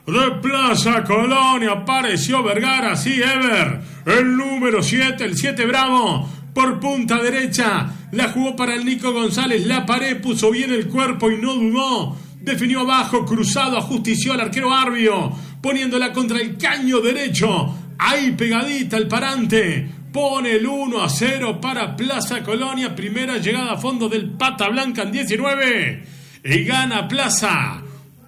de Plaza Colonia. Apareció Vergara, sí, Ever. El número 7, el 7 Bravo. Por punta derecha, la jugó para el Nico González. La pared, puso bien el cuerpo y no dudó. Definió abajo, cruzado, ajustició al arquero Arbio, poniéndola contra el caño derecho. Ahí pegadita el parante. Pone el 1-0 para Plaza Colonia. Primera llegada a fondo del Pata Blanca en 19. Y gana Plaza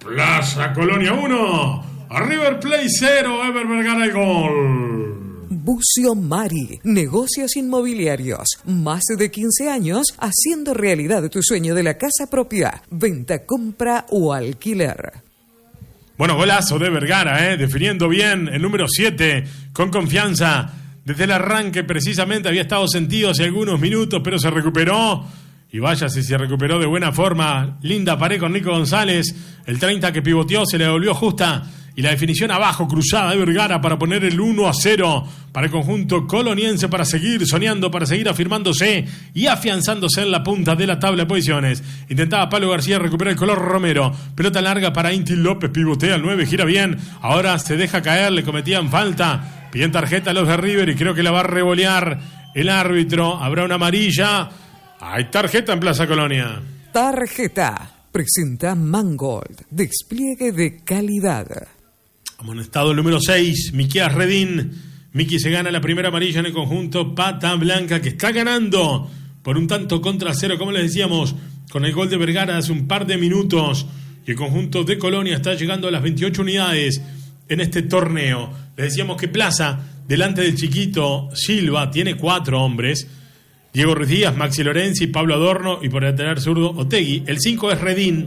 Colonia 1. River Plate 0. Ever Vergara el gol. Bucio Mari, negocios inmobiliarios, más de 15 años haciendo realidad tu sueño de la casa propia, venta, compra o alquiler. Bueno, golazo de Vergara, definiendo bien el número 7, con confianza. Desde el arranque precisamente había estado sentido hace algunos minutos, pero se recuperó. Y vaya si se recuperó de buena forma. Linda pared con Nico González. El 30 que pivoteó se le devolvió justa. Y la definición abajo, cruzada de Vergara para poner el 1-0 para el conjunto coloniense, para seguir soñando, para seguir afirmándose y afianzándose en la punta de la tabla de posiciones. Intentaba Pablo García recuperar el color Romero. Pelota larga para Inti López, pivotea al 9, gira bien. Ahora se deja caer, le cometían falta. Piden tarjeta a los de River y creo que la va a revolear el árbitro. Habrá una amarilla. Hay tarjeta en Plaza Colonia. Tarjeta. Presenta Mangold. Despliegue de calidad. Amonestado el número 6, Miquías Redín. Miki se gana la primera amarilla en el conjunto Pata Blanca, que está ganando por un tanto contra 0, como les decíamos, con el gol de Vergara hace un par de minutos. Y el conjunto de Colonia está llegando a las 28 unidades en este torneo. Les decíamos que Plaza, delante del chiquito Silva, tiene 4 hombres. Diego Ruiz Díaz, Maxi Lorenzi, Pablo Adorno y por el lateral zurdo Otegui. El 5 es Redín.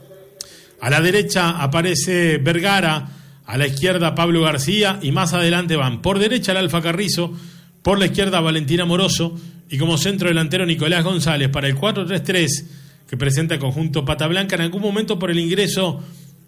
A la derecha aparece Vergara. A la izquierda Pablo García y más adelante van por derecha el Alfa Carrizo, por la izquierda Valentina Moroso y como centro delantero Nicolás González para el 4-3-3 que presenta el conjunto Pata Blanca. En algún momento por el ingreso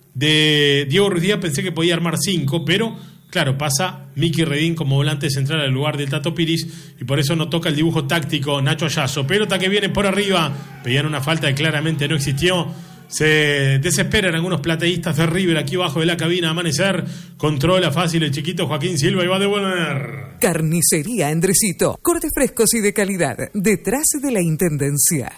de Diego Ruiz Díaz pensé que podía armar 5, pero claro, pasa Miki Redín como volante central al lugar del Tato Piris y por eso no toca el dibujo táctico Nacho Ayazo. Pelota que viene por arriba, pedían una falta que claramente no existió. Se desesperan algunos plateístas de River aquí abajo de la cabina. Amanecer, controla fácil el chiquito Joaquín Silva y va a devolver. Carnicería Endrecito, cortes frescos y de calidad, detrás de la Intendencia.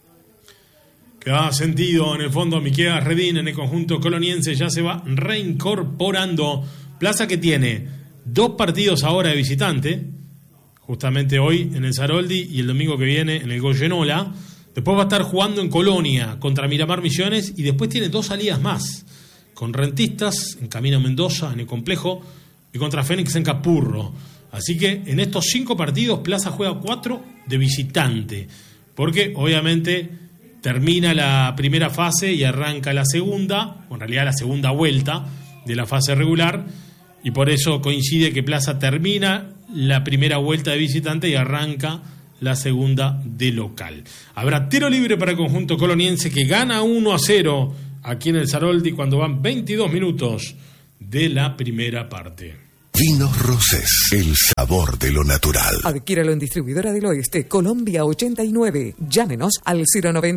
Que ha sentido en el fondo Miquías Redín en el conjunto coloniense, ya se va reincorporando. Plaza que tiene 2 partidos ahora de visitante, justamente hoy en el Saroldi y el domingo que viene en el Goyenola. Después va a estar jugando en Colonia contra Miramar Misiones y después tiene 2 salidas más, con Rentistas en camino a Mendoza en el complejo y contra Fénix en Capurro. Así que en estos 5 partidos Plaza juega 4 de visitante, porque obviamente termina la primera fase y arranca la segunda, o en realidad la segunda vuelta de la fase regular, y por eso coincide que Plaza termina la primera vuelta de visitante y arranca la segunda de local. Habrá tiro libre para el conjunto coloniense que gana 1-0 aquí en el Saroldi cuando van 22 minutos de la primera parte. Vinos Rosés, el sabor de lo natural. Adquiéralo en Distribuidora del Oeste, Colombia 89. Llámenos al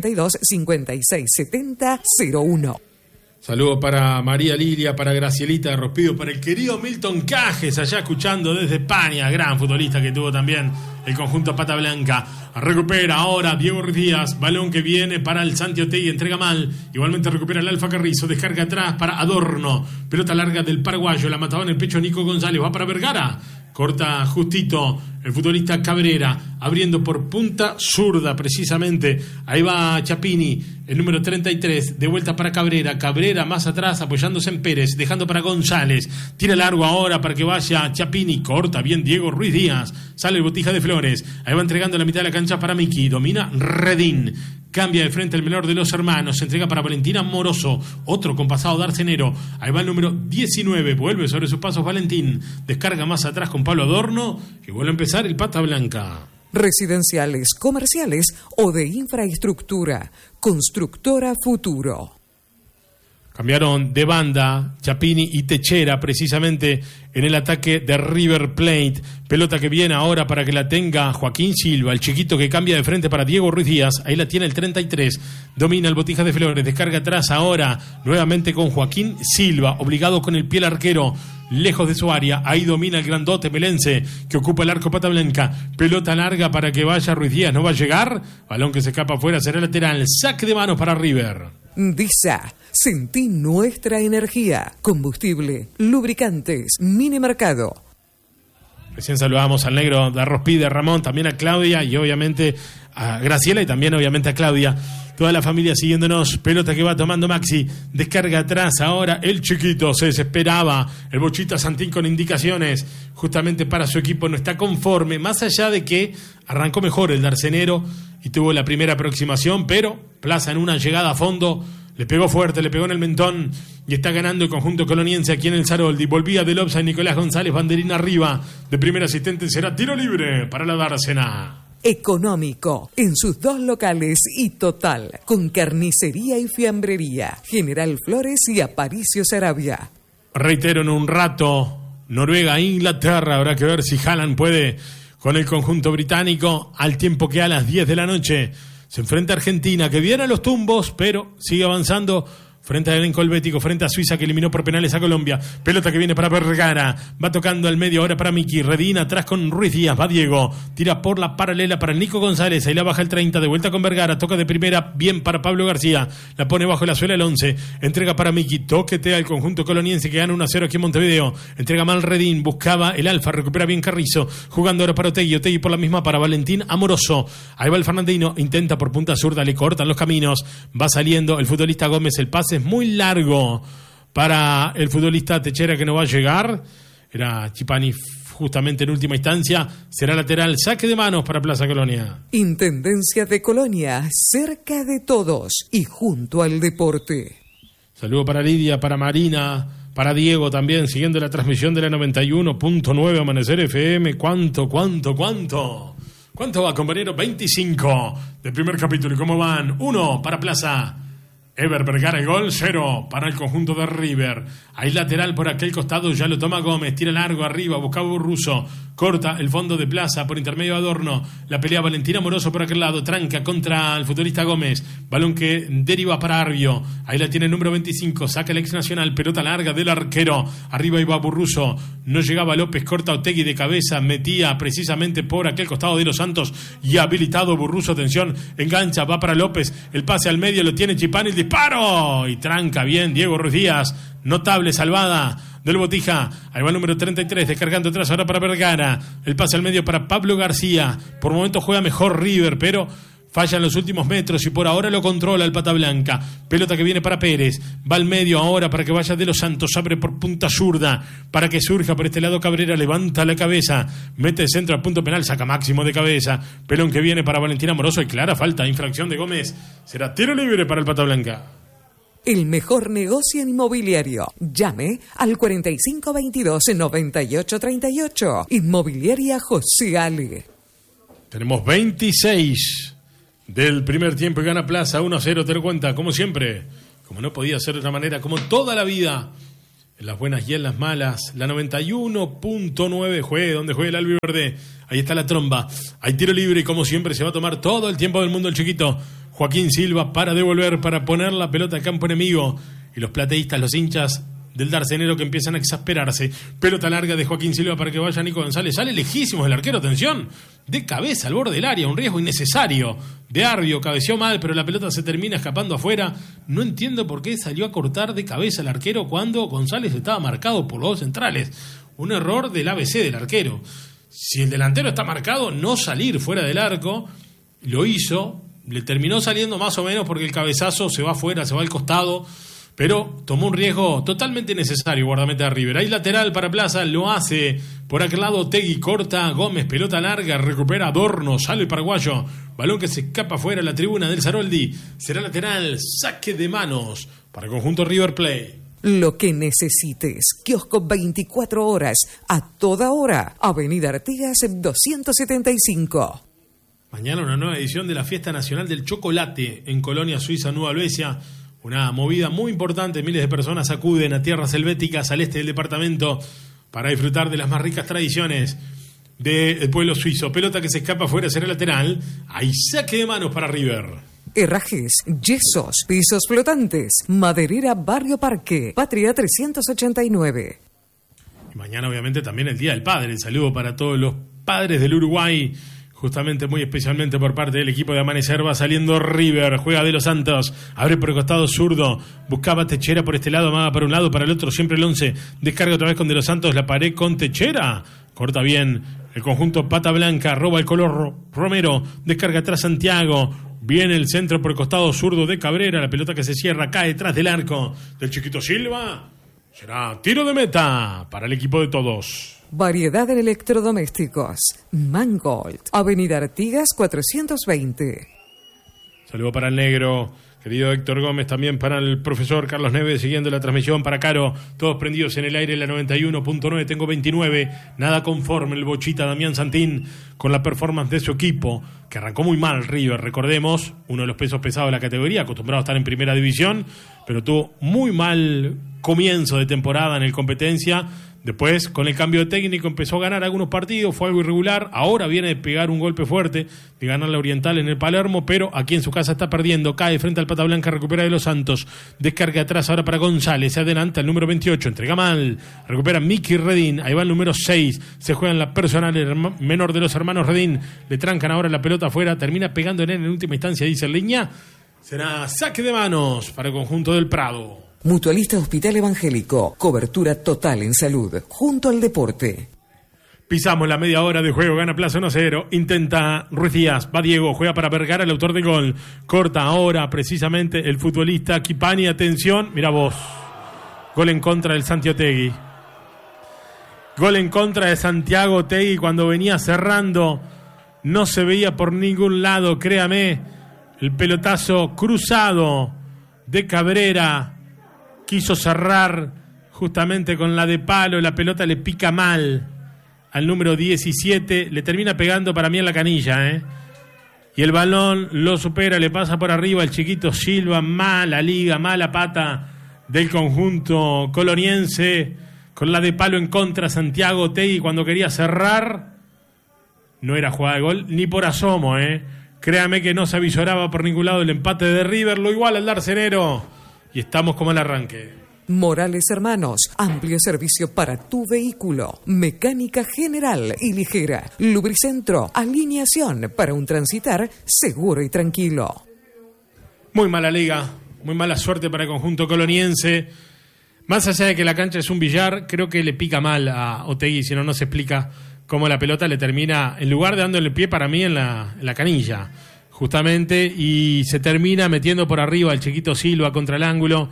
092-5670-01. Saludos para María Lilia, para Gracielita de Rospido, para el querido Milton Cajes, allá escuchando desde España, gran futbolista que tuvo también el conjunto Pata Blanca. Recupera ahora Diego Ruiz Díaz, balón que viene para el Santi Otegui, entrega mal, igualmente recupera el Alfa Carrizo, descarga atrás para Adorno, pelota larga del paraguayo, la mataba en el pecho Nico González, va para Vergara, corta justito el futbolista Cabrera, abriendo por punta zurda precisamente, ahí va Chapini, el número 33, de vuelta para Cabrera más atrás apoyándose en Pérez, dejando para González, tira largo ahora para que vaya Chapini, corta bien Diego Ruiz Díaz, sale el Botija de Flores, ahí va entregando la mitad de la cancha para Miki, domina Redín, cambia de frente el menor de los hermanos, se entrega para Valentina Moroso, otro con pasado de arcenero, ahí va el número 19, vuelve sobre sus pasos Valentín, descarga más atrás con Pablo Adorno y vuelve a empezar el Pata Blanca. Residenciales, comerciales o de infraestructura. Constructora Futuro. Cambiaron de banda Chapini y Techera precisamente en el ataque de River Plate. Pelota que viene ahora para que la tenga Joaquín Silva, el chiquito que cambia de frente para Diego Ruiz Díaz. Ahí la tiene el 33. Domina el Botija de Flores. Descarga atrás ahora nuevamente con Joaquín Silva. Obligado con el pie el arquero. Lejos de su área. Ahí domina el grandote melense que ocupa el arco Pata Blanca. Pelota larga para que vaya Ruiz Díaz. No va a llegar. Balón que se escapa afuera. Será lateral. Saque de manos para River. DISA, sentí nuestra energía. Combustible, lubricantes, mini mercado. Recién saludamos al negro de Arrospide, a Ramón, también a Claudia y obviamente a Graciela y también obviamente a Claudia. Toda la familia siguiéndonos. Pelota que va tomando Maxi. Descarga atrás ahora el chiquito. Se desesperaba. El Bochita Santín con indicaciones justamente para su equipo. No está conforme. Más allá de que arrancó mejor el Darcenero y tuvo la primera aproximación, pero Plaza en una llegada a fondo le pegó fuerte, le pegó en el mentón y está ganando el conjunto coloniense aquí en el Saroldi. Volvía del offside Nicolás González, banderina arriba. De primer asistente será tiro libre para la Dársena. Económico, en sus 2 locales y total, con carnicería y fiambrería. General Flores y Aparicio Sarabia. Reitero, en un rato, Noruega, Inglaterra. Habrá que ver si Haaland puede con el conjunto británico, al tiempo que a las 10 de la noche se enfrenta a Argentina, que viene a los tumbos, pero sigue avanzando frente al elenco helvético, frente a Suiza, que eliminó por penales a Colombia. Pelota que viene para Vergara, va tocando al medio ahora para Miki, Redín atrás con Ruiz Díaz, va Diego, tira por la paralela para Nico González, ahí la baja el 30, de vuelta con Vergara, toca de primera, bien para Pablo García, la pone bajo la suela el 11, entrega para Miki, toquetea el conjunto coloniense que gana 1-0 aquí en Montevideo, entrega mal Redín, buscaba el Alfa, recupera bien Carrizo, jugando ahora para Otegui por la misma para Valentín Amoroso, ahí va el Fernandino, intenta por punta zurda, le cortan los caminos, va saliendo el futbolista Gómez, el pase es muy largo para el futbolista Techera que no va a llegar, era Chipani justamente en última instancia, será lateral, saque de manos para Plaza Colonia. Intendencia de Colonia, cerca de todos y junto al deporte. Saludo para Lidia, para Marina, para Diego también, siguiendo la transmisión de la 91.9 Amanecer FM. ¿Cuánto va, compañero? 25 del primer capítulo. ¿Y cómo van? 1 para Plaza. Ever Vergara el gol, 0 para el conjunto de River. Ahí lateral por aquel costado, ya lo toma Gómez, tira largo arriba, buscaba Burruso, corta el fondo de Plaza por intermedio de Adorno, la pelea Valentina Amoroso por aquel lado, tranca contra el futbolista Gómez, balón que deriva para Arbio, ahí la tiene el número 25, saca el ex nacional, pelota larga del arquero, arriba iba Burruso, no llegaba López, corta Otegui de cabeza, metía precisamente por aquel costado de Los Santos y habilitado Burruso, atención, engancha, va para López, el pase al medio lo tiene Chipani, el disparo y tranca bien Diego Ruiz Díaz, notable salvada del Botija, ahí va el número 33, descargando atrás ahora para Vergara, el pase al medio para Pablo García, por momentos juega mejor River, pero falla en los últimos metros y por ahora lo controla el Pata Blanca, pelota que viene para Pérez, va al medio ahora para que vaya de Los Santos, abre por punta zurda, para que surja por este lado Cabrera, levanta la cabeza, mete el centro al punto penal, saca máximo de cabeza, pelón que viene para Valentín Amoroso y clara falta, infracción de Gómez, será tiro libre para el Pata Blanca. El mejor negocio inmobiliario. Llame al 4522-9838. Inmobiliaria José Ale. Tenemos 26 del primer tiempo y gana Plaza 1-0. Te lo cuenta, como siempre, como no podía ser de otra manera, como toda la vida, en las buenas y en las malas. La 91.9 juegue donde juegue el albiverde. Ahí está la tromba. Hay tiro libre y como siempre se va a tomar todo el tiempo del mundo el chiquito. Joaquín Silva para devolver, para poner la pelota al campo enemigo. Y los plateístas, los hinchas del Darcenero que empiezan a exasperarse. Pelota larga de Joaquín Silva para que vaya Nico González. Sale lejísimos el arquero, atención. De cabeza al borde del área, un riesgo innecesario. De Arbio, cabeció mal, pero la pelota se termina escapando afuera. No entiendo por qué salió a cortar de cabeza el arquero cuando González estaba marcado por los dos centrales. Un error del ABC del arquero. Si el delantero está marcado, no salir fuera del arco. Lo hizo. Le terminó saliendo más o menos porque el cabezazo se va afuera, se va al costado, pero tomó un riesgo totalmente innecesario guardameta de River. Ahí lateral para Plaza, lo hace por aquel lado Otegui, corta Gómez, pelota larga, recupera Adorno, sale el paraguayo, balón que se escapa afuera a la tribuna del Saroldi, será lateral, saque de manos para el conjunto River Plate. Lo que necesites, kiosco 24 horas, a toda hora, Avenida Artigas 275. Mañana una nueva edición de la Fiesta Nacional del Chocolate en Colonia Suiza, Nueva Helvecia. Una movida muy importante, miles de personas acuden a tierras helvéticas al este del departamento para disfrutar de las más ricas tradiciones del pueblo suizo. Pelota que se escapa afuera, será lateral. Hay saque de manos para River. Herrajes, yesos, pisos flotantes, Maderera Barrio Parque, Patria 389. Y mañana obviamente también el Día del Padre. El saludo para todos los padres del Uruguay. Justamente muy especialmente por parte del equipo de Amanecer. Va saliendo River, juega De Los Santos, abre por el costado zurdo, buscaba Techera por este lado, amaga para un lado, para el otro, siempre el 11, descarga otra vez con De Los Santos, la pared con Techera, corta bien el conjunto Pata Blanca, roba el color Romero, descarga atrás Santiago, viene el centro por el costado zurdo de Cabrera, la pelota que se cierra, cae detrás del arco del Chiquito Silva, será tiro de meta para el equipo de todos. Variedad en electrodomésticos. Mangold, Avenida Artigas 420. Saludo para el negro, querido Héctor Gómez, también para el profesor Carlos Neves, siguiendo la transmisión, para Caro, todos prendidos en el aire, la 91.9, tengo 29, nada conforme el Bochita Damián Santín con la performance de su equipo, que arrancó muy mal River, recordemos, uno de los pesos pesados de la categoría, acostumbrado a estar en primera división, pero tuvo muy mal comienzo de temporada en el competencia. Después, con el cambio de técnico, empezó a ganar algunos partidos, fue algo irregular. Ahora viene de pegar un golpe fuerte, de ganar la Oriental en el Palermo, pero aquí en su casa está perdiendo. Cae frente al Pata Blanca, recupera De Los Santos. Descarga atrás ahora para González. Se adelanta el número 28, entrega mal. Recupera Miki Redín. Ahí va el número 6. Se juega en la personal, el menor de los hermanos Redín. Le trancan ahora la pelota afuera. Termina pegando en él en última instancia, dice el Leña. Será saque de manos para el conjunto del Prado. Mutualista Hospital Evangélico, cobertura total en salud, junto al deporte. Pisamos la media hora de juego, gana Plaza 1-0, intenta Ruiz Díaz, va Diego, juega para Vergara, el autor del gol, corta ahora precisamente el futbolista Kipani, atención, mira vos, gol en contra del Santi Otegui, gol en contra de Santiago Otegui cuando venía cerrando, no se veía por ningún lado, créame, el pelotazo cruzado de Cabrera, quiso cerrar justamente con la de palo, la pelota le pica mal al número 17, le termina pegando para mí en la canilla, y el balón lo supera, le pasa por arriba el Chiquito Silva, mala liga, mala pata del conjunto coloniense, con la de palo en contra Santiago Otegui cuando quería cerrar, no era jugada de gol, ni por asomo, créame que no se avisoraba por ningún lado el empate de River, lo igual al Darcenero. Y estamos como al arranque. Morales Hermanos, amplio servicio para tu vehículo, mecánica general y ligera, lubricentro, alineación para un transitar seguro y tranquilo. Muy mala liga, muy mala suerte para el conjunto coloniense. Más allá de que la cancha es un billar, creo que le pica mal a Otegui, si no, no se explica cómo la pelota le termina, en lugar de dándole el pie para mí en la canilla, justamente, y se termina metiendo por arriba al Chiquito Silva contra el ángulo.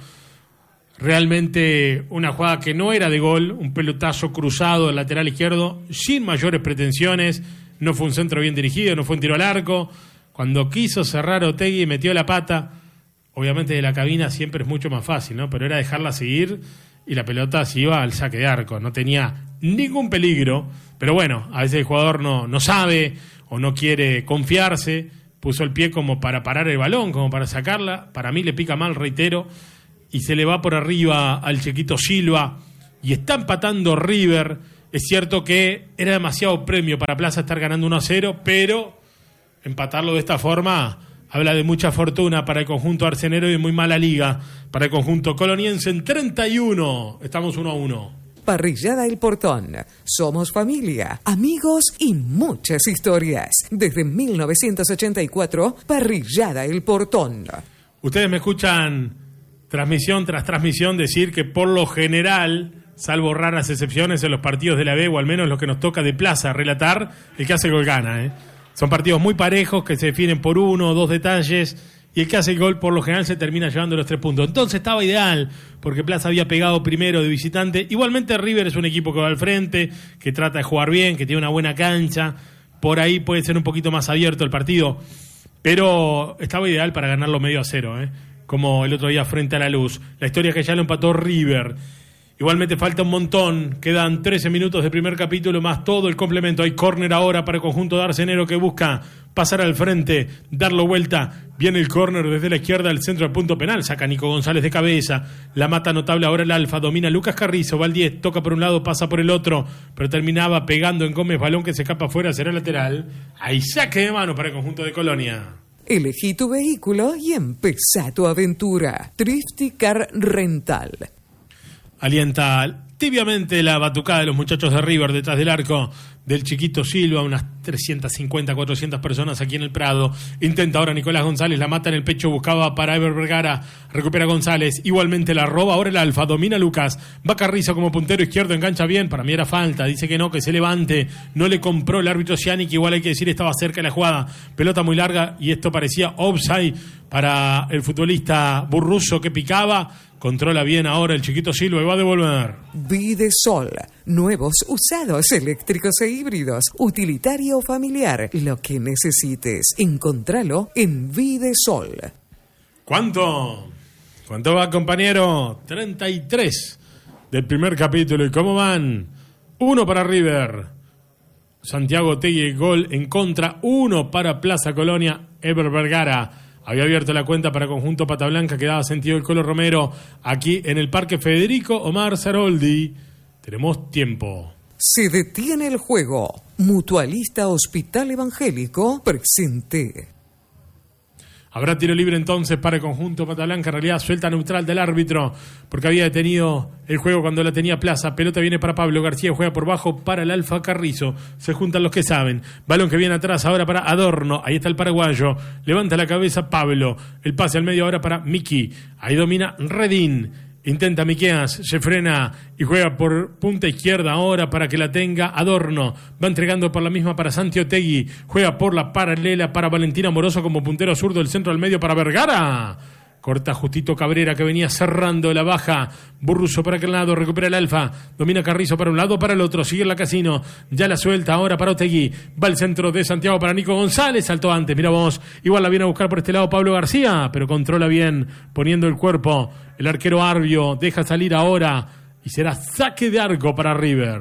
Realmente una jugada que no era de gol, un pelotazo cruzado del lateral izquierdo, sin mayores pretensiones, no fue un centro bien dirigido, no fue un tiro al arco. Cuando quiso cerrar Otegui metió la pata, obviamente de la cabina siempre es mucho más fácil, ¿no? Pero era dejarla seguir y la pelota se iba al saque de arco, no tenía ningún peligro, pero bueno, a veces el jugador no sabe o no quiere confiarse. Puso el pie como para parar el balón, como para sacarla. Para mí le pica mal, reitero. Y se le va por arriba al Chiquito Silva. Y está empatando River. Es cierto que era demasiado premio para Plaza estar ganando 1-0, pero empatarlo de esta forma habla de mucha fortuna para el conjunto arcenero y de muy mala liga para el conjunto coloniense. En 31 estamos 1-1. Parrillada El Portón. Somos familia, amigos y muchas historias. Desde 1984, Parrillada El Portón. Ustedes me escuchan transmisión tras transmisión decir que por lo general, salvo raras excepciones en los partidos de la B, o al menos los que nos toca de Plaza relatar, el que hace el gol gana. Son partidos muy parejos que se definen por 1 o 2 detalles. Y el que hace el gol por lo general se termina llevando los 3 puntos. Entonces estaba ideal, porque Plaza había pegado primero de visitante. Igualmente River es un equipo que va al frente, que trata de jugar bien, que tiene una buena cancha. Por ahí puede ser un poquito más abierto el partido. Pero estaba ideal para ganarlo medio a 0, como el otro día frente a La Luz. La historia es que ya lo empató River. Igualmente falta un montón, quedan 13 minutos de primer capítulo más todo el complemento. Hay córner ahora para el conjunto de Arcenero que busca pasar al frente, darlo vuelta. Viene el córner desde la izquierda al centro del punto penal, saca Nico González de cabeza, la mata notable ahora el Alfa, domina Lucas Carrizo, va al 10, toca por un lado, pasa por el otro, pero terminaba pegando en Gómez, balón que se escapa afuera, será lateral. Hay saque de mano para el conjunto de Colonia. Elegí tu vehículo y empezá tu aventura. Thrifty Car Rental. Alienta tibiamente la batucada de los muchachos de River detrás del arco del Chiquito Silva, unas 350, 400 personas aquí en el Prado. Intenta ahora Nicolás González, la mata en el pecho, buscaba para Ever Vergara, recupera González, igualmente la roba ahora el Alfa, domina Lucas, va Carrizo como puntero izquierdo, engancha bien, para mí era falta, dice que no, que se levante, no le compró el árbitro Ciani, que igual hay que decir estaba cerca de la jugada, pelota muy larga y esto parecía offside para el futbolista Burruso que picaba. Controla bien ahora el Chiquito Silva y va a devolver. Videsol. Nuevos, usados, eléctricos e híbridos. Utilitario o familiar. Lo que necesites. Encontralo en Videsol. ¿Cuánto? ¿Cuánto va, compañero? 33 del primer capítulo. ¿Y cómo van? 1 para River. Santiago Tegui, gol en contra. 1 para Plaza Colonia. Ever Vergara había abierto la cuenta para conjunto Pata Blanca que daba sentido el Colo Romero aquí en el Parque Federico Omar Zaroldi. Tenemos tiempo. Se detiene el juego. Mutualista Hospital Evangélico presente. Habrá tiro libre entonces para el conjunto Pata Blanca. En realidad suelta neutral del árbitro porque había detenido el juego cuando la tenía Plaza. Pelota viene para Pablo García, juega por bajo para el Alfa Carrizo. Se juntan los que saben. Balón que viene atrás ahora para Adorno. Ahí está el paraguayo. Levanta la cabeza Pablo. El pase al medio ahora para Miki. Ahí domina Redín. Intenta Miqueas, se frena y juega por punta izquierda ahora para que la tenga Adorno. Va entregando por la misma para Santi Otegui. Juega por la paralela para Valentín Amoroso como puntero zurdo del centro al medio para Vergara. Corta justito Cabrera que venía cerrando la baja. Burruso para aquel lado, recupera el Alfa. Domina Carrizo para un lado, para el otro. Sigue la Casino. Ya la suelta ahora para Otegui. Va al centro de Santiago para Nico González. Saltó antes, mira vos. Igual la viene a buscar por este lado Pablo García, pero controla bien, poniendo el cuerpo. El arquero Arbio deja salir ahora y será saque de arco para River.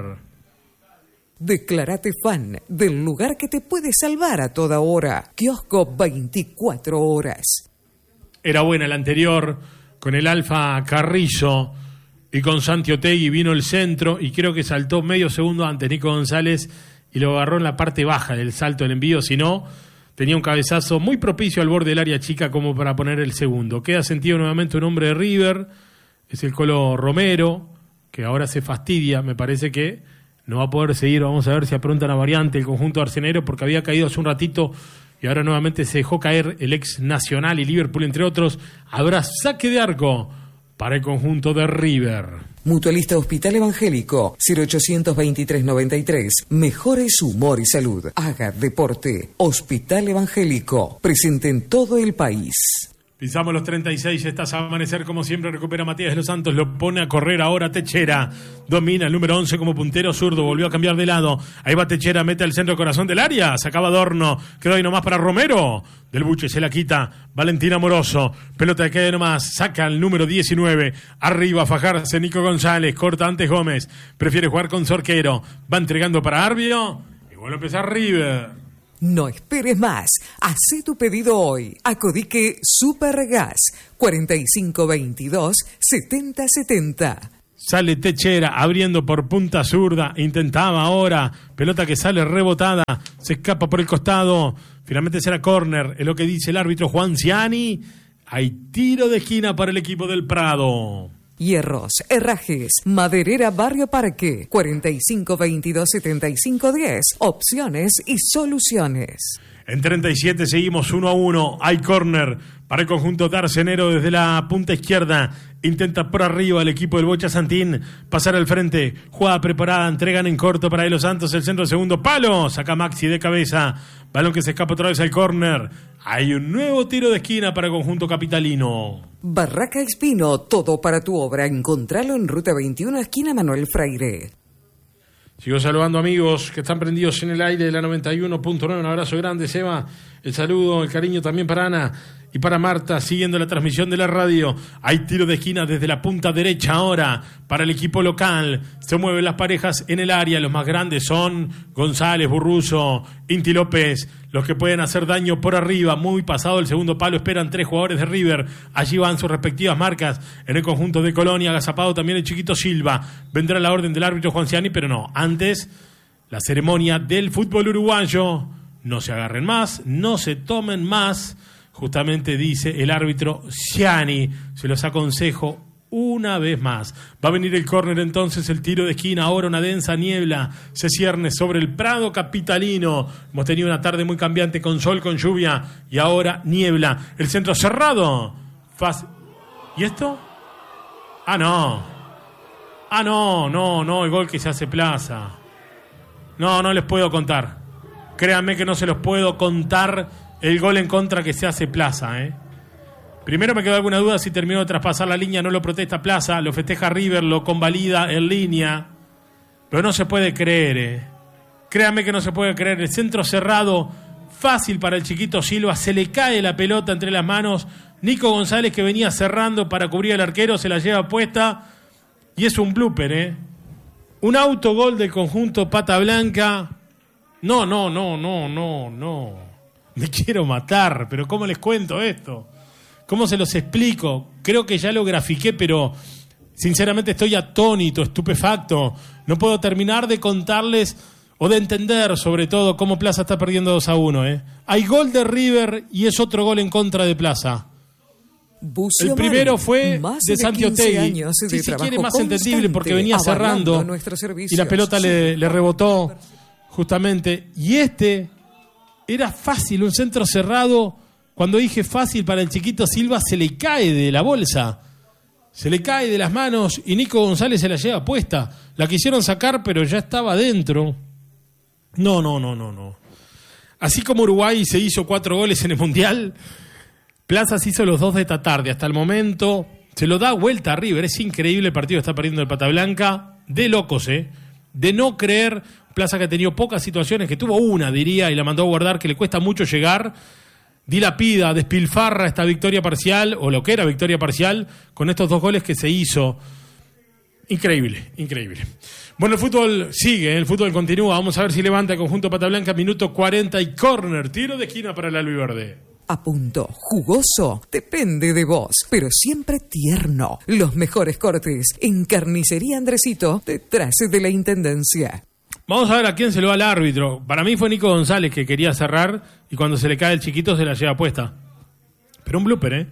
Declárate fan del lugar que te puede salvar a toda hora. Kiosco 24 horas. Era buena la anterior, con el Alfa Carrizo y con Santi Otegui vino el centro y creo que saltó medio segundo antes Nico González y lo agarró en la parte baja del salto del envío, si no, tenía un cabezazo muy propicio al borde del área chica como para poner el segundo. Queda sentido nuevamente un hombre de River, es el Colo Romero, que ahora se fastidia, me parece que no va a poder seguir, vamos a ver si apronta una variante el conjunto arcenero porque había caído hace un ratito. Y ahora nuevamente se dejó caer el ex Nacional y Liverpool, entre otros. Habrá saque de arco para el conjunto de River. Mutualista Hospital Evangélico, 0823-93. Mejore su humor y salud. Haga deporte. Hospital Evangélico, presente en todo el país. Pisamos los 36, estás a amanecer como siempre, recupera Matías de los Santos, lo pone a correr ahora Techera, domina el número 11 como puntero zurdo, volvió a cambiar de lado, ahí va Techera, mete al centro corazón del área, sacaba Adorno, quedó ahí nomás para Romero, del buche se la quita, Valentín Amoroso, pelota que queda nomás, saca el número 19, arriba a fajarse Nico González, corta antes Gómez, prefiere jugar con Zorquero, va entregando para Arbio, y vuelve a empezar River. No esperes más. Hacé tu pedido hoy. Acodique Supergas 4522-7070. Sale Techera abriendo por punta zurda. Intentaba ahora. Pelota que sale rebotada. Se escapa por el costado. Finalmente será córner. Es lo que dice el árbitro Juan Ciani. Hay tiro de esquina para el equipo del Prado. Hierros, herrajes, Maderera Barrio Parque, 4522-7510. Opciones y soluciones. En 37 seguimos 1-1. Hay córner para el conjunto de Arcenero desde la punta izquierda. Intenta por arriba el equipo del Bocha Santín pasar al frente. Jugada preparada, entregan en corto para De Los Santos. El centro segundo palo. Saca Maxi de cabeza. Balón que se escapa otra vez al córner. Hay un nuevo tiro de esquina para el conjunto capitalino. Barraca Espino, todo para tu obra. Encontralo en Ruta 21, esquina Manuel Freire. Sigo saludando amigos que están prendidos en el aire de la 91.9. Un abrazo grande, Seba. El saludo, el cariño también para Ana y para Marta, siguiendo la transmisión de la radio. Hay tiro de esquina desde la punta derecha ahora para el equipo local. Se mueven las parejas en el área. Los más grandes son González, Burruso, Inti López. Los que pueden hacer daño por arriba. Muy pasado el segundo palo, esperan 3 jugadores de River. Allí van sus respectivas marcas en el conjunto de Colonia. Agazapado también el chiquito Silva. Vendrá la orden del árbitro Juanciani, pero no. Antes, la ceremonia del fútbol uruguayo. No se agarren más, no se tomen más. Justamente dice el árbitro Ciani, se los aconsejo una vez más. Va a venir el córner entonces, el tiro de esquina. Ahora una densa niebla se cierne sobre el Prado capitalino. Hemos tenido una tarde muy cambiante con sol, con lluvia y ahora niebla. El centro cerrado. ¿Y esto? No, el gol que se hace Plaza. No les puedo contar. Créanme que no se los puedo contar. El gol en contra que se hace Plaza, Primero me quedó alguna duda si terminó de traspasar la línea. No lo protesta Plaza, lo festeja River, lo convalida en línea. Pero no se puede creer, Créanme que no se puede creer. El centro cerrado, fácil para el chiquito Silva. Se le cae la pelota entre las manos. Nico González, que venía cerrando para cubrir al arquero, se la lleva puesta. Y es un blooper, Un autogol del conjunto Pata Blanca. No. Me quiero matar, pero ¿cómo les cuento esto? ¿Cómo se los explico? Creo que ya lo grafiqué, pero sinceramente estoy atónito, estupefacto. No puedo terminar de contarles o de entender, sobre todo, cómo Plaza está perdiendo 2-1. Hay gol de River y es otro gol en contra de Plaza. Bucio el primero Mari, fue de Santi Otegui. Si quiere, más entendible, porque venía cerrando y la pelota le rebotó justamente. Y era fácil, un centro cerrado. Cuando dije fácil para el chiquito Silva, se le cae de la bolsa. Se le cae de las manos y Nico González se la lleva puesta. La quisieron sacar, pero ya estaba adentro. No. Así como Uruguay se hizo 4 goles en el Mundial, Plaza se hizo los 2 de esta tarde. Hasta el momento se lo da vuelta a River. Es increíble el partido que está perdiendo el Pata Blanca. De locos, de no creer. Plaza que ha tenido pocas situaciones, que tuvo una, diría, y la mandó a guardar, que le cuesta mucho llegar. Dilapida, despilfarra esta victoria parcial, o lo que era victoria parcial, con estos 2 goles que se hizo. Increíble. Bueno, el fútbol sigue, el fútbol continúa. Vamos a ver si levanta el conjunto Pata Blanca, minuto 40 y córner, tiro de esquina para el albiverde. A punto, jugoso, depende de vos, pero siempre tierno. Los mejores cortes en Carnicería Andresito, detrás de la Intendencia. Vamos a ver a quién se lo da el árbitro. Para mí fue Nico González, que quería cerrar y cuando se le cae el chiquito se la lleva puesta. Pero un blooper,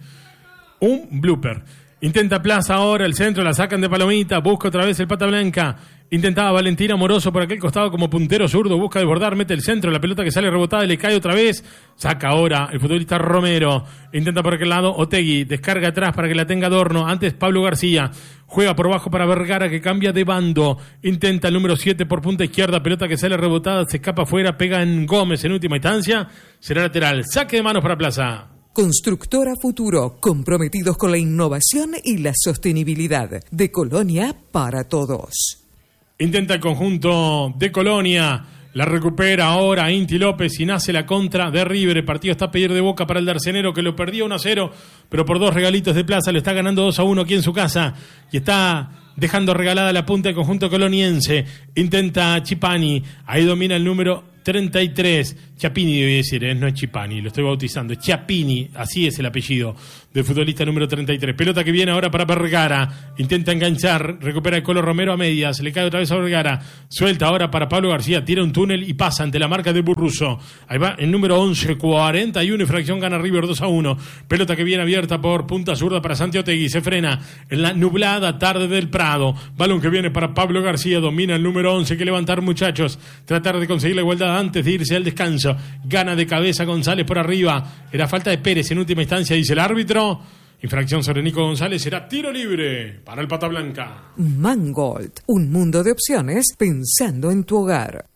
Un blooper. Intenta Plaza ahora, el centro, la sacan de palomita, busca otra vez el Pata Blanca. Intentaba Valentín Amoroso por aquel costado como puntero zurdo, busca desbordar, mete el centro, la pelota que sale rebotada y le cae otra vez. Saca ahora el futbolista Romero. Intenta por aquel lado Otegui, descarga atrás para que la tenga Adorno. Antes Pablo García. Juega por bajo para Vergara, que cambia de bando. Intenta el número 7 por punta izquierda. Pelota que sale rebotada, se escapa afuera, pega en Gómez en última instancia. Será lateral. Saque de manos para Plaza. Constructora Futuro, comprometidos con la innovación y la sostenibilidad. De Colonia para todos. Intenta el conjunto de Colonia. La recupera ahora Inti López y nace la contra de River. El partido está a pedir de boca para el Darcenero, que lo perdía 1-0, pero por 2 regalitos de Plaza lo está ganando 2-1 aquí en su casa. Y está dejando regalada la punta del conjunto coloniense. Intenta Chipani. Ahí domina el número 33. Chiappini debe decir, no es Chipani, lo estoy bautizando. Es Chiappini, así es el apellido del futbolista número 33. Pelota que viene ahora para Vergara. Intenta enganchar, recupera el Colo Romero a medias, le cae otra vez a Vergara. Suelta ahora para Pablo García, tira un túnel y pasa ante la marca de Burruso. Ahí va el número 11, 41 y fracción, gana River 2-1. Pelota que viene abierta por punta zurda para Santi Otegui. Se frena en la nublada tarde del Prado. Balón que viene para Pablo García, domina el número 11. Que levantar, muchachos, tratar de conseguir la igualdad antes de irse al descanso. Gana de cabeza González por arriba. Era falta de Pérez en última instancia, dice el árbitro. Infracción sobre Nico González, será tiro libre para el Pata Blanca. Mangold, un mundo de opciones pensando en tu hogar.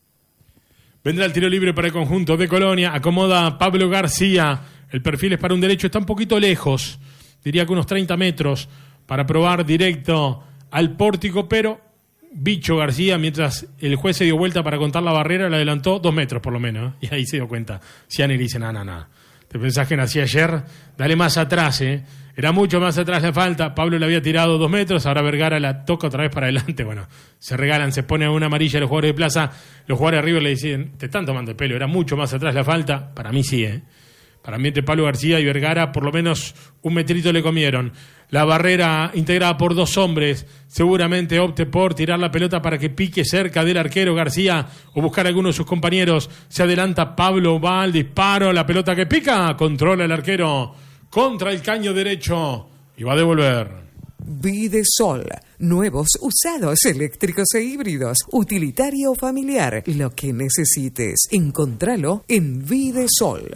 Vendrá el tiro libre para el conjunto de Colonia. Acomoda Pablo García. El perfil es para un derecho, está un poquito lejos. Diría que unos 30 metros para probar directo al pórtico, pero Bicho García, mientras el juez se dio vuelta para contar la barrera, le adelantó 2 metros por lo menos, y ahí se dio cuenta. Ciani le dice, no. ¿Te pensás que nací ayer? Dale más atrás, Era mucho más atrás la falta. Pablo le había tirado 2 metros, ahora Vergara la toca otra vez para adelante. Bueno, se regalan, se pone una amarilla los jugadores de Plaza. Los jugadores de River le dicen, te están tomando el pelo, era mucho más atrás la falta. Para mí sí, Para mí entre Pablo García y Vergara por lo menos 1 metrito le comieron. La barrera integrada por 2 hombres seguramente opte por tirar la pelota para que pique cerca del arquero García o buscar a alguno de sus compañeros. Se adelanta Pablo, va al disparo, la pelota que pica, controla el arquero contra el caño derecho y va a devolver. Videsol, nuevos, usados, eléctricos e híbridos, utilitario o familiar, lo que necesites, encontralo en Videsol.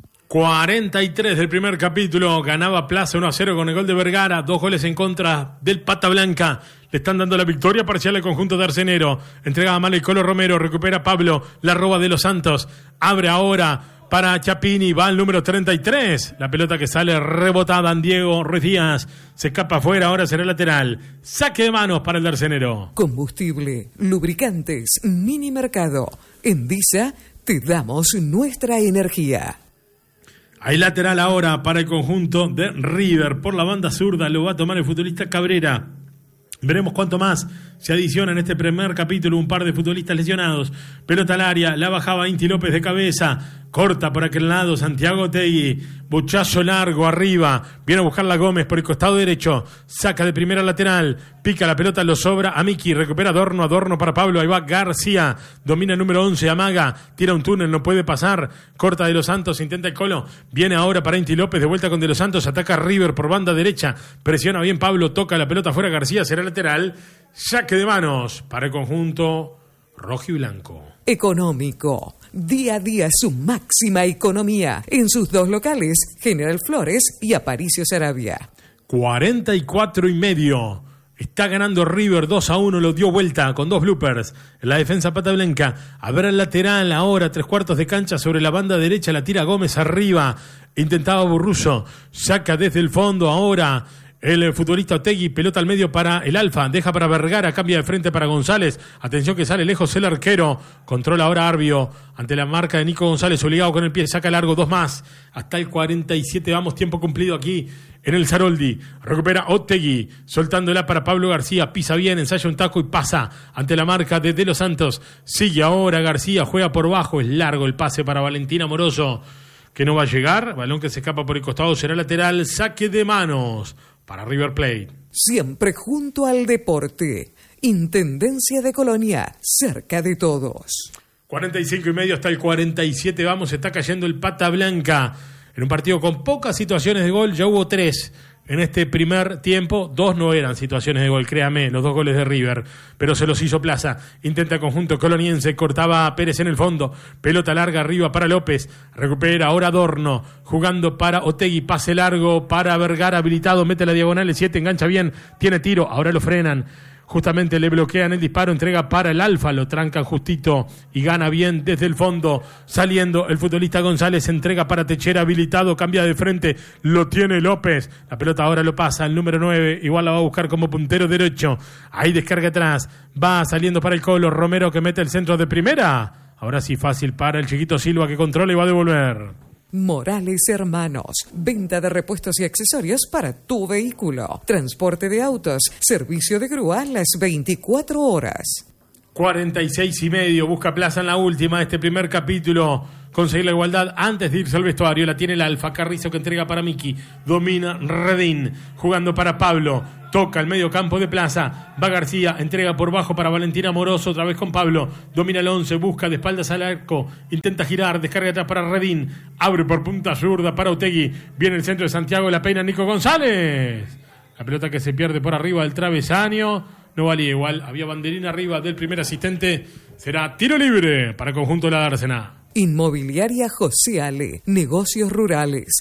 43 del primer capítulo, ganaba Plaza 1-0 con el gol de Vergara, 2 goles en contra del Pata Blanca, le están dando la victoria parcial al conjunto de Arcenero, entregaba mal el Colo Romero, recupera Pablo, la roba de Los Santos, abre ahora para Chapini, va al número 33, la pelota que sale rebotada en Diego Ruiz Díaz, se escapa afuera, ahora será lateral, saque de manos para el de Arcenero. Combustible, lubricantes, mini mercado, en Disa te damos nuestra energía. Hay lateral ahora para el conjunto de River. Por la banda zurda lo va a tomar el futbolista Cabrera. Veremos cuánto más se adiciona en este primer capítulo. Un par de futbolistas lesionados. Pelota al área, la bajaba Inti López de cabeza. Corta por aquel lado Santiago Tegui. Bochazo largo arriba. Viene a buscarla Gómez por el costado derecho. Saca de primera lateral. Pica la pelota, lo sobra a Miki. Recupera Adorno para Pablo. Ahí va García. Domina el número 11, amaga. Tira un túnel, no puede pasar. Corta de Los Santos, intenta el Colo. Viene ahora para Inti López. De vuelta con de Los Santos. Ataca River por banda derecha. Presiona bien Pablo. Toca la pelota fuera García. Será lateral. Saque de manos para el conjunto rojo y blanco. Económico. Día a día su máxima economía. En sus 2 locales, General Flores y Aparicio Saravia. 44,5. Está ganando River 2-1, lo dio vuelta con 2 bloopers en la defensa Pata Blanca. A ver el lateral ahora, 3/4 de cancha sobre la banda derecha, la tira Gómez arriba. Intentaba Burruso, saca desde el fondo ahora. El futbolista Otegui, pelota al medio para el Alfa, deja para Vergara, cambia de frente para González. Atención que sale lejos el arquero. Controla ahora Arbio ante la marca de Nico González, obligado con el pie, saca largo, 2 más. Hasta el 47, vamos, tiempo cumplido aquí en el Zaroldi. Recupera Otegui, soltándola para Pablo García, pisa bien, ensaya un taco y pasa ante la marca de Los Santos. Sigue ahora García, juega por bajo, es largo el pase para Valentín Amoroso, que no va a llegar. Balón que se escapa por el costado, será lateral, saque de manos para River Plate. Siempre junto al deporte. Intendencia de Colonia, cerca de todos. 45,5 hasta el 47, vamos, está cayendo el Pata Blanca. En un partido con pocas situaciones de gol, ya hubo 3 en este primer tiempo. 2 no eran situaciones de gol, créame, los 2 goles de River, pero se los hizo Plaza. Intenta conjunto coloniense, cortaba a Pérez en el fondo, pelota larga arriba para López, recupera ahora Adorno, jugando para Otegui, pase largo para Vergara, habilitado, mete la diagonal, el 7, engancha bien, tiene tiro, ahora lo frenan. Justamente le bloquean el disparo, entrega para el Alfa, lo trancan justito y gana bien desde el fondo, saliendo el futbolista González, entrega para Techera, habilitado, cambia de frente, lo tiene López, la pelota ahora lo pasa al número 9, igual la va a buscar como puntero derecho, ahí descarga atrás, va saliendo para el Colo, Romero que mete el centro de primera, ahora sí fácil para el chiquito Silva que controla y va a devolver. Morales Hermanos, venta de repuestos y accesorios para tu vehículo, transporte de autos, servicio de grúa las 24 horas. 46,5, busca Plaza en la última de este primer capítulo, conseguir la igualdad antes de irse al vestuario, la tiene el Alfa, Carrizo que entrega para Miki, domina Redín, jugando para Pablo, toca el medio campo de Plaza, va García, entrega por bajo para Valentín Amoroso, otra vez con Pablo, domina el 11, busca de espaldas al arco, intenta girar, descarga atrás para Redín, abre por punta zurda para Otegui, viene el centro de Santiago, la peina Nico González, la pelota que se pierde por arriba del travesaño, no valía igual, había banderín arriba del primer asistente, será tiro libre para el conjunto de la Dársena. Inmobiliaria José Ale, negocios rurales,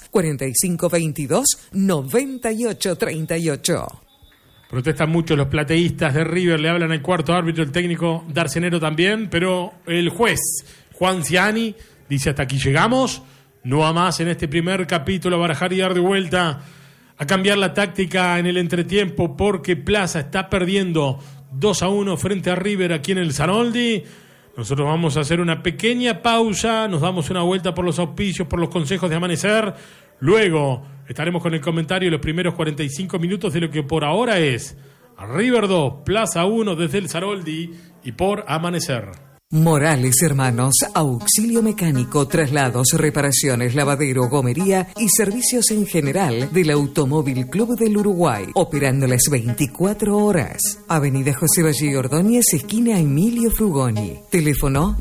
4522-9838. Protestan mucho los plateístas de River, le hablan al cuarto árbitro, el técnico Darcenero también, pero el juez Juan Ciani dice hasta aquí llegamos, no a más en este primer capítulo, a barajar y dar de vuelta, a cambiar la táctica en el entretiempo porque Plaza está perdiendo 2-1 frente a River aquí en el Sanoldi. Nosotros vamos a hacer una pequeña pausa, nos damos una vuelta por los auspicios, por los consejos de Amanecer. Luego estaremos con el comentario de los primeros 45 minutos de lo que por ahora es River 2, Plaza 1 desde el Sanoldi y por Amanecer. Morales Hermanos, auxilio mecánico, traslados, reparaciones, lavadero, gomería y servicios en general del Automóvil Club del Uruguay, operando las 24 horas. Avenida José Valle Ordóñez, esquina Emilio Frugoni. Teléfono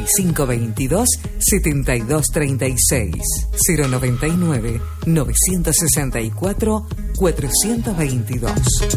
4522-7236, 099-964-422.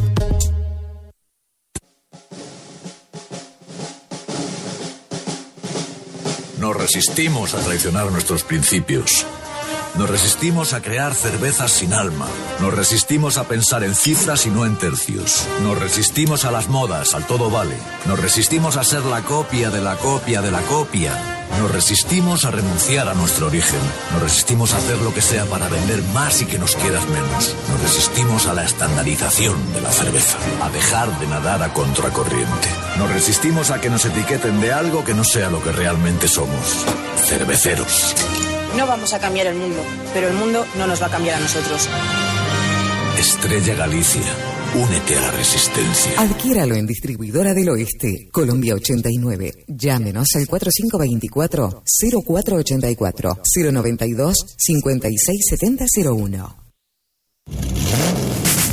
Nos resistimos a traicionar nuestros principios. Nos resistimos a crear cervezas sin alma. Nos resistimos a pensar en cifras y no en tercios. Nos resistimos a las modas, al todo vale. Nos resistimos a ser la copia de la copia de la copia. Nos resistimos a renunciar a nuestro origen. Nos resistimos a hacer lo que sea para vender más y que nos quieras menos. Nos resistimos a la estandarización de la cerveza, a dejar de nadar a contracorriente. Nos resistimos a que nos etiqueten de algo que no sea lo que realmente somos. Cerveceros. No vamos a cambiar el mundo, pero el mundo no nos va a cambiar a nosotros. Estrella Galicia, únete a la resistencia. Adquiéralo en Distribuidora del Oeste, Colombia 89. Llámenos al 4524-0484, 092-567001.